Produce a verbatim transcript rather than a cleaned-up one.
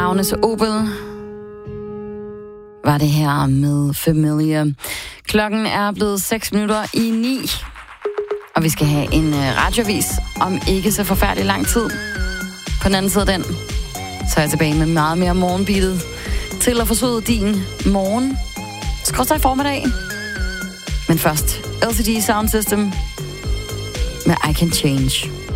Agnes Obel var det her med Familiar. Klokken er blevet seks minutter i ni, og vi skal have en radioavis om ikke så forfærdelig lang tid. På den anden side af den, så er jeg tilbage med meget mere morgenbeatet til at forsøge din morgen. Skråstrej formiddag. Men først, L C D Sound System med I Can Change.